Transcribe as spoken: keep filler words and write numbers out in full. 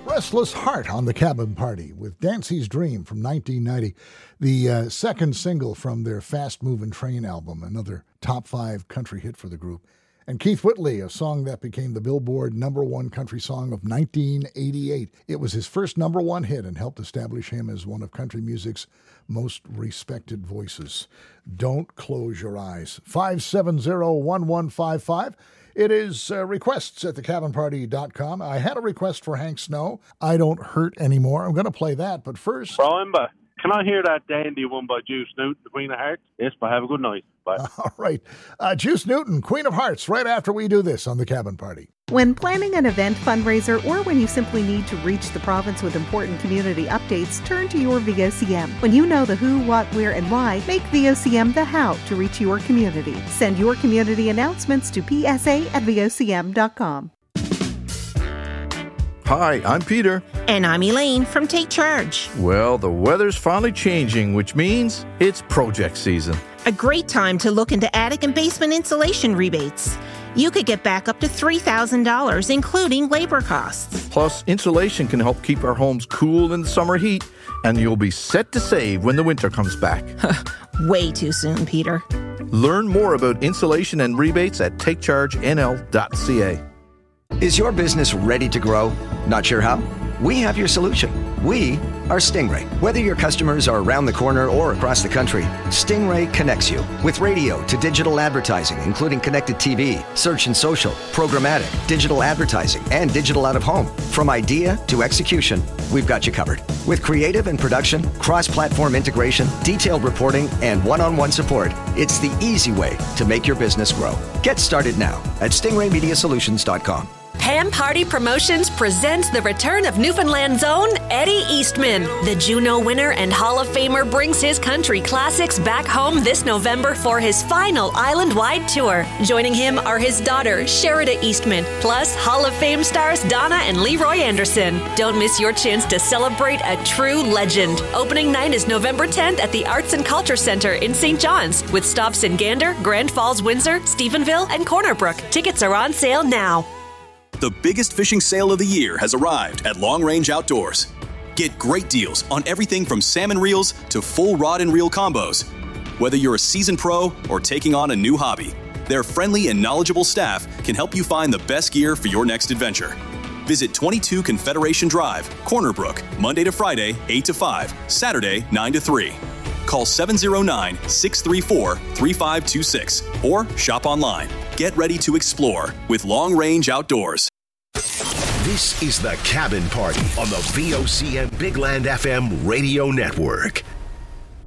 Restless Heart on the Cabin Party with Dancy's Dream from nineteen ninety, the uh, second single from their Fast Movin' Train album, another top five country hit for the group. And Keith Whitley, a song that became the Billboard number one country song of nineteen eighty-eight. It was his first number one hit and helped establish him as one of country music's most respected voices. Don't close your eyes. five seven zero, one one five five. It is uh, requests at the cabin party dot com. I had a request for Hank Snow, I Don't Hurt Anymore. I'm going to play that, but first... Remember, can I hear that dandy one by Juice Newton, the Queen of Hearts? Yes, but have a good night. Bye. All right. Uh, Juice Newton, Queen of Hearts, right after we do this on the Cabin Party. When planning an event, fundraiser, or when you simply need to reach the province with important community updates, turn to your V O C M. When you know the who, what, where, and why, make V O C M the how to reach your community. Send your community announcements to p s a at v o c m dot com. Hi, I'm Peter. And I'm Elaine from Take Charge. Well, the weather's finally changing, which means it's project season. A great time to look into attic and basement insulation rebates. You could get back up to three thousand dollars, including labor costs. Plus, insulation can help keep our homes cool in the summer heat, and you'll be set to save when the winter comes back. Way too soon, Peter. Learn more about insulation and rebates at take charge n l dot c a. Is your business ready to grow? Not sure how? We have your solution. We are Stingray. Whether your customers are around the corner or across the country, Stingray connects you with radio to digital advertising, including connected T V, search and social, programmatic, digital advertising, and digital out-of-home. From idea to execution, we've got you covered. With creative and production, cross-platform integration, detailed reporting, and one-on-one support, it's the easy way to make your business grow. Get started now at stingray media solutions dot com. Pan Party Promotions presents the return of Newfoundland's own Eddie Eastman. The Juno winner and Hall of Famer brings his country classics back home this November for his final island-wide tour. Joining him are his daughter, Sherida Eastman, plus Hall of Fame stars Donna and Leroy Anderson. Don't miss your chance to celebrate a true legend. Opening night is November tenth at the Arts and Culture Center in Saint John's, with stops in Gander, Grand Falls, Windsor, Stephenville, and Corner Brook. Tickets are on sale now. The biggest fishing sale of the year has arrived at Long Range Outdoors. Get great deals on everything from salmon reels to full rod and reel combos. Whether you're a seasoned pro or taking on a new hobby, their friendly and knowledgeable staff can help you find the best gear for your next adventure. Visit twenty-two Confederation Drive, Corner Brook, Monday to Friday, eight to five, Saturday, nine to three. Call seven oh nine, six three four, three five two six or shop online. Get ready to explore with Long Range Outdoors. This is the Cabin Party on the V O C M Big Land F M radio network.